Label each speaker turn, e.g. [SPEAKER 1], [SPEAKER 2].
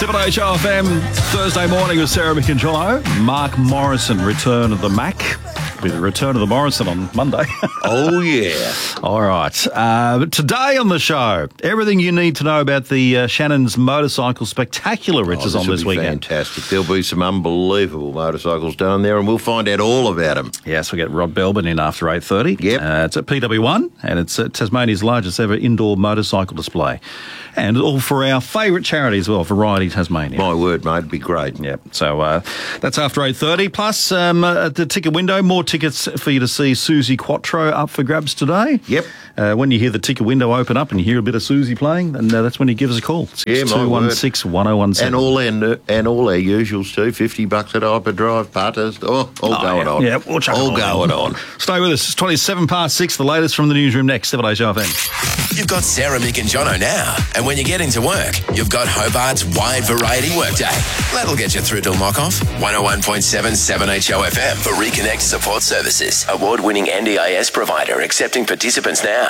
[SPEAKER 1] 7HFM, Thursday morning with Sarah Mick and Jono. Mark Morrison, return of the Mac. With the return of the Morrison on Monday.
[SPEAKER 2] Oh, yeah.
[SPEAKER 1] All right. Today on the show, everything you need to know about the Shannon's Motorcycle Spectacular, which is on this weekend.
[SPEAKER 2] Fantastic. There'll be some unbelievable motorcycles down there, and we'll find out all about them.
[SPEAKER 1] Yes, we get Rod Belbin in after 8:30.
[SPEAKER 2] Yep.
[SPEAKER 1] It's at PW1, and it's Tasmania's largest ever indoor motorcycle display. And all for our favourite charity as well, Variety Tasmania.
[SPEAKER 2] My word, mate, it'd be great.
[SPEAKER 1] Yep. So that's after 8:30. Plus, at the ticket window, more tickets for you to see Susie Quattro up for grabs today.
[SPEAKER 2] Yep.
[SPEAKER 1] When you hear the ticket window open up and you hear a bit of Susie playing, then that's when you give us a call. 6216-1017.
[SPEAKER 2] And all our usuals too. $50 at Hyperdrive, putters. All going on.
[SPEAKER 1] Yeah, we'll chuck
[SPEAKER 2] all
[SPEAKER 1] it
[SPEAKER 2] going on.
[SPEAKER 1] Stay with us. It's 6:27. The latest from the newsroom next. 7HFM.
[SPEAKER 3] You've got Sarah, Mick and Jono now. And when you get into work, you've got Hobart's wide variety workday. That'll get you through till knock-off. 101.7 7HOFM for Reconnect Support Services. Award-winning NDIS provider accepting participants now.